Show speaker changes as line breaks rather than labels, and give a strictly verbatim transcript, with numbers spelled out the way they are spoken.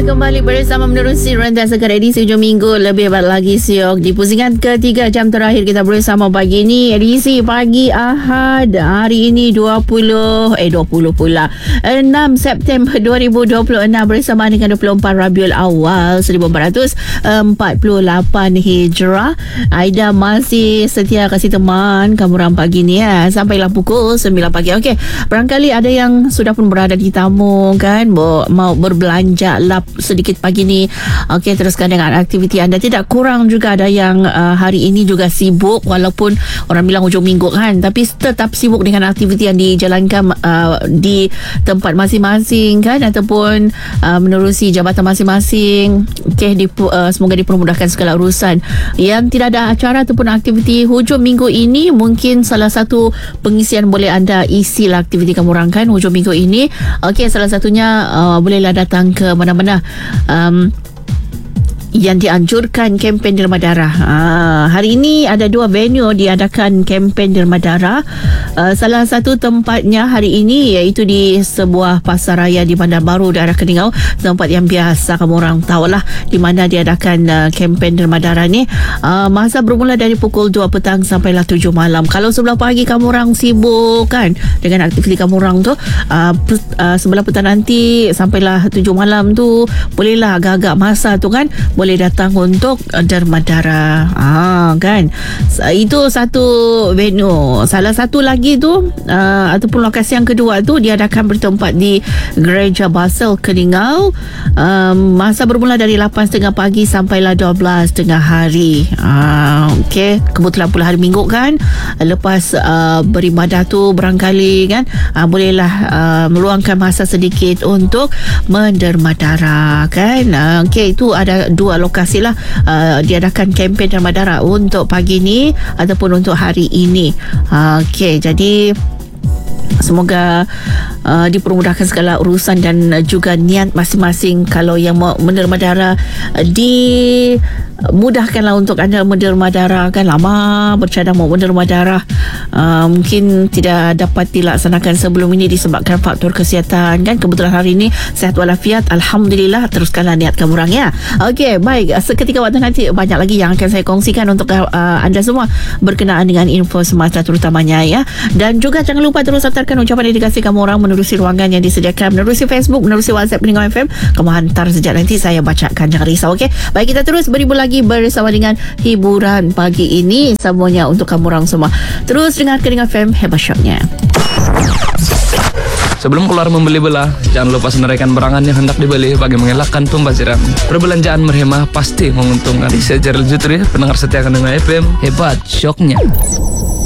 dah kembali bersama menerusi rentasan edisi hujung minggu lebih baik lagi siok. Di pusingan ketiga jam terakhir kita bersama pagi ni, edisi pagi Ahad hari ini dua puluh eh dua puluh pula enam September dua ribu dua puluh enam bersama dengan dua puluh empat Rabiul Awal seribu empat ratus empat puluh lapan Hijrah. Aida masih setia kasih teman kamu orang pagi ni ya, sampailah pukul sembilan pagi. Okey, barangkali ada yang sudah pun berada di tamu kan, mau berbelanja lap sedikit pagi ni. Okey, teruskan dengan aktiviti anda. Tidak kurang juga ada yang uh, hari ini juga sibuk, walaupun orang bilang hujung minggu kan, tapi tetap sibuk dengan aktiviti yang dijalankan uh, di tempat masing-masing kan, ataupun uh, menerusi jabatan masing-masing. Okey, di, uh, semoga dipermudahkan segala urusan. Yang tidak ada acara ataupun aktiviti hujung minggu ini, mungkin salah satu pengisian boleh anda isi lah aktiviti kamu orang kan hujung minggu ini. Okey, salah satunya uh, bolehlah datang ke mana-mana um, yang dianjurkan kempen derma darah. Ha, hari ini ada dua venue diadakan kempen derma darah. Uh, salah satu tempatnya hari ini iaitu di sebuah pasar raya di Bandar Baru, daerah Keningau. Tempat yang biasa kamu orang tahulah di mana diadakan uh, kempen derma darah ni. Uh, masa bermula dari pukul dua petang sampailah tujuh malam. Kalau sebelah pagi kamu orang sibuk kan dengan aktiviti kamu orang tu, uh, uh, sebelah petang nanti sampailah tujuh malam tu, bolehlah agak-agak masa tu kan, boleh datang untuk derma darah. Ah, kan? Itu satu venue. Salah satu lagi tu uh, ataupun lokasi yang kedua tu diadakan bertempat di Gereja Basel Keningau. Um, masa bermula dari lapan tiga puluh pagi sampailah dua belas tengah hari. Ah, okey, kebetulan pula hari Minggu kan. Lepas uh, beribadah tu barangkali kan, uh, bolehlah uh, meluangkan masa sedikit untuk menderma darah kan. Uh, okey, itu ada dua lokasi lah uh, diadakan kempen derma darah untuk pagi ni ataupun untuk hari ini. Uh, Okey, jadi semoga uh, dipermudahkan segala urusan dan juga niat masing-masing. Kalau yang mau menderma darah, uh, dimudahkanlah untuk anda menderma darah kan. Lama bercadang mau menderma darah, uh, mungkin tidak dapat dilaksanakan sebelum ini disebabkan faktor kesihatan kan. Kebetulan hari ini sihat walafiat, alhamdulillah. Teruskanlah niat kamu orang ya. Okey, baik, seketika waktu nanti banyak lagi yang akan saya kongsikan untuk uh, anda semua berkenaan dengan info semasa terutamanya ya. Dan juga jangan lupa terus hantarkan ucapan dedikasi kamu orang menerusi ruangan yang disediakan, menerusi Facebook, menerusi WhatsApp Keningau F M. Kamu hantar sejak nanti saya bacakan, jangan risau. Okey, baik, kita terus beribu lagi bersama dengan hiburan pagi ini semuanya untuk kamu orang semua. Terus dengar Keningau F M, hebat shopnya.
Sebelum keluar membeli belah, jangan lupa senaraikan barangan yang hendak dibeli bagi mengelakkan pembaziran. Perbelanjaan berhemah pasti menguntungkan. Saya Gerald Jutri, pendengar setia Keningau F M, hebat syoknya.